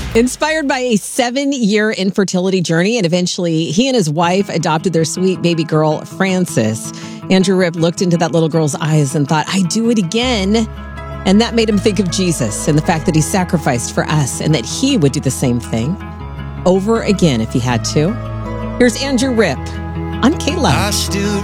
Inspired by a 7-year infertility journey, and eventually he and his wife adopted their sweet baby girl, Frances. Andrew Ripp looked into that little girl's eyes and thought, I'd do it again. And that made him think of Jesus and the fact that he sacrificed for us and that he would do the same thing over again if he had to. Here's Andrew Ripp on K-Love.